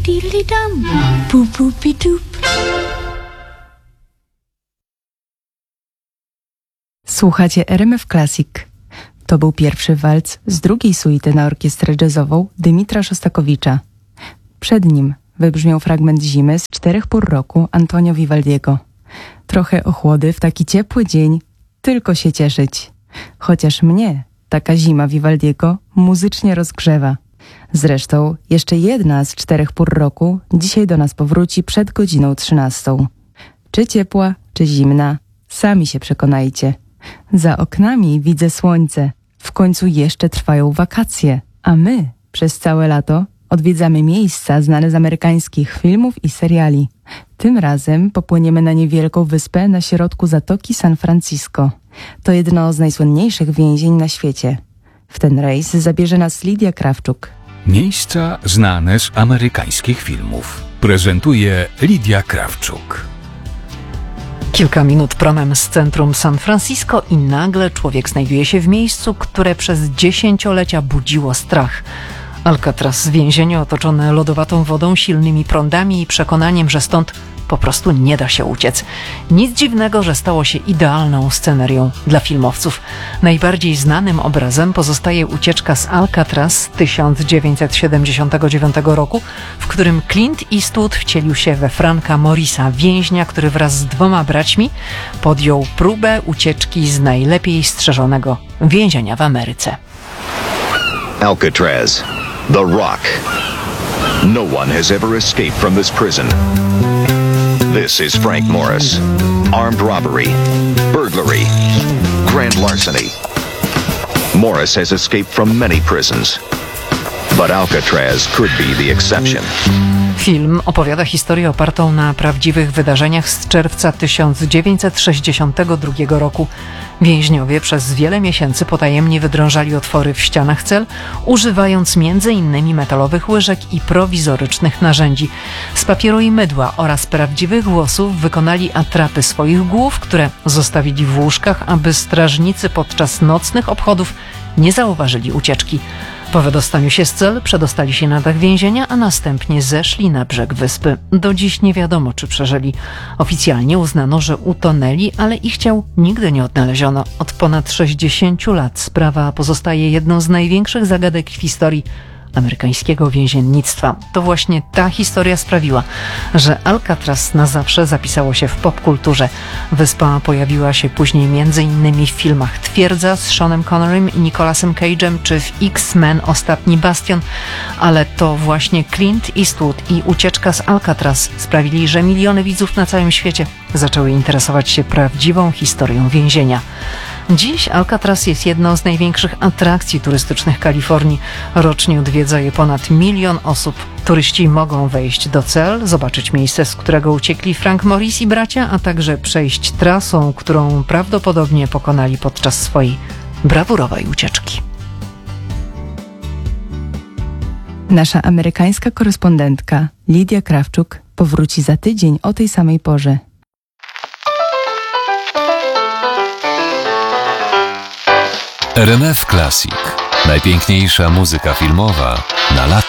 diddly dum, boop boopy doop. Słuchacie RMF Classic. To był pierwszy walc z drugiej suity na orkiestrę jazzową Dymitra Szostakowicza. Przed nim wybrzmiał fragment Zimy z 4 pór roku Antonio Vivaldiego. Trochę ochłody w taki ciepły dzień, tylko się cieszyć. Chociaż mnie taka zima Vivaldiego muzycznie rozgrzewa. Zresztą jeszcze jedna z 4 pór roku dzisiaj do nas powróci przed godziną 13. Czy ciepła, czy zimna, sami się przekonajcie. Za oknami widzę słońce. W końcu jeszcze trwają wakacje, a my przez całe lato odwiedzamy miejsca znane z amerykańskich filmów i seriali. Tym razem popłyniemy na niewielką wyspę na środku Zatoki San Francisco. To jedno z najsłynniejszych więzień na świecie. W ten rejs zabierze nas Lidia Krawczuk. Miejsca znane z amerykańskich filmów prezentuje Lidia Krawczuk. Kilka minut promem z centrum San Francisco i nagle człowiek znajduje się w miejscu, które przez dziesięciolecia budziło strach. Alcatraz, więzienie otoczone lodowatą wodą, silnymi prądami i przekonaniem, że stąd po prostu nie da się uciec. Nic dziwnego, że stało się idealną scenerią dla filmowców. Najbardziej znanym obrazem pozostaje ucieczka z Alcatraz z 1979 roku, w którym Clint Eastwood wcielił się we Franka Morrisa, więźnia, który wraz z 2 braćmi podjął próbę ucieczki z najlepiej strzeżonego więzienia w Ameryce. Alcatraz, The Rock. No one has ever escaped from this prison. This is Frank Morris. Armed robbery, burglary, grand larceny. Morris has escaped from many prisons, but Alcatraz could be the exception. Film opowiada historię opartą na prawdziwych wydarzeniach z czerwca 1962 roku. Więźniowie przez wiele miesięcy potajemnie wydrążali otwory w ścianach cel, używając m.in. metalowych łyżek i prowizorycznych narzędzi. Z papieru i mydła oraz prawdziwych włosów wykonali atrapy swoich głów, które zostawili w łóżkach, aby strażnicy podczas nocnych obchodów nie zauważyli ucieczki. Po wydostaniu się z cel przedostali się na dach więzienia, a następnie zeszli na brzeg wyspy. Do dziś nie wiadomo, czy przeżyli. Oficjalnie uznano, że utonęli, ale ich ciał nigdy nie odnaleziono. Od ponad 60 lat sprawa pozostaje jedną z największych zagadek w historii amerykańskiego więziennictwa. To właśnie ta historia sprawiła, że Alcatraz na zawsze zapisało się w popkulturze. Wyspa pojawiła się później m.in. w filmach Twierdza z Seanem Connerym i Nicolasem Cage'em, czy w X-Men Ostatni Bastion, ale to właśnie Clint Eastwood i ucieczka z Alcatraz sprawili, że miliony widzów na całym świecie zaczęły interesować się prawdziwą historią więzienia. Dziś Alcatraz jest jedną z największych atrakcji turystycznych Kalifornii. Rocznie odwiedza je ponad 1 milion osób. Turyści mogą wejść do cel, zobaczyć miejsce, z którego uciekli Frank Morris i bracia, a także przejść trasą, którą prawdopodobnie pokonali podczas swojej brawurowej ucieczki. Nasza amerykańska korespondentka Lidia Krawczuk powróci za tydzień o tej samej porze. RMF Classic. Najpiękniejsza muzyka filmowa na lato.